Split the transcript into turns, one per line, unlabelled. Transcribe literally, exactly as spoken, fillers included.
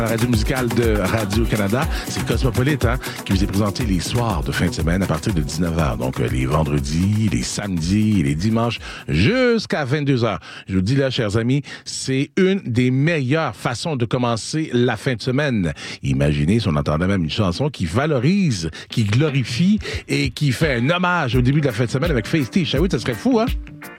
La radio musicale de Radio-Canada, c'est Cosmopolite hein, qui vous est présenté les soirs de fin de semaine à partir de dix-neuf heures. Donc, euh, les vendredis, les samedis, les dimanches, jusqu'à vingt-deux heures. Je vous dis là, chers amis, c'est une des meilleures façons de commencer la fin de semaine. Imaginez si on entendait même une chanson qui valorise, qui glorifie et qui fait un hommage au début de la fin de semaine avec Feisty. Je savais, ça serait fou, hein?